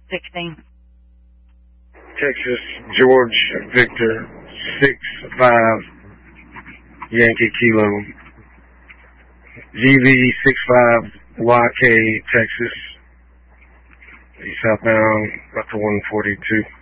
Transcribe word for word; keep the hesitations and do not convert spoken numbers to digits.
sixteen. Texas, George, Victor, six five, Yankee Kilo. G V six five, Y K, Texas. Southbound, up to one forty-two.